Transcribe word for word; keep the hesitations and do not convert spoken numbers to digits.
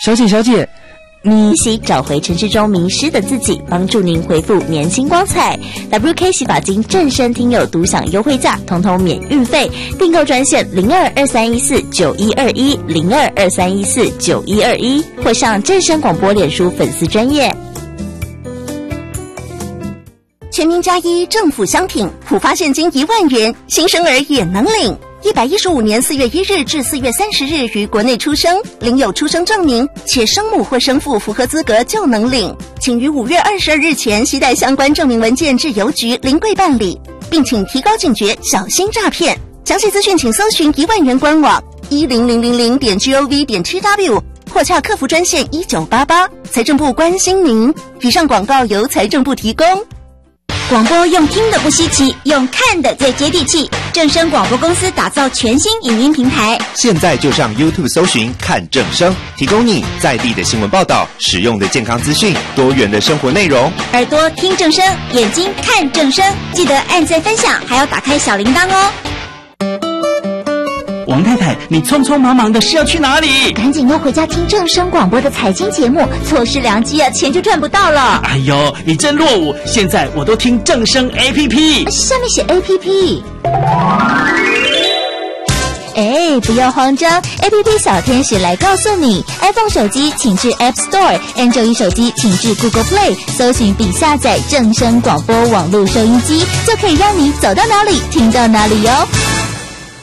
小姐，小姐，你一起找回城市中迷失的自己，帮助您恢复年轻光彩。W K 洗发精正身听友独享优惠价，统统免运费。订购专线零二二三一四九一二一零二二三一四九一二一，或上正声广播脸书粉丝专页。 全民加一政府商品，普发现金一万元，新生儿也能领。一百一十五年四月一日至四月三十日于国内出生，领有出生证明，且生母或生父符合资格就能领。请于五月二十二日前携带相关证明文件至邮局临柜办理，并请提高警觉，小心诈骗。详细资讯请搜寻一万元官网一零零零零点 gov 点 tw 或洽客服专线一九八八。财政部关心您。以上广告由财政部提供。 广播用听的不稀奇，用看的最接地气。正声广播公司打造全新影音平台， 现在就上 YouTube 搜寻看正声，提供你在地的新闻报道、实用的健康资讯、多元的生活内容。 耳朵听正声，眼睛看正声，记得按赞分享，还要打开小铃铛哦。 王太太，你匆匆忙忙的是要去哪里？ 赶紧要回家听正声广播的财经节目，错失良机啊，钱就赚不到了。 哎呦，你真落伍！现在我都听正声 A P P， 下面写 A P P。 哎，不要慌张 ，A P P 小天使来告诉你 ，iPhone 手机请至 App Store，Android 手机请至 Google Play， 搜寻并下载正声广播网络收音机，就可以让你走到哪里听到哪里哟。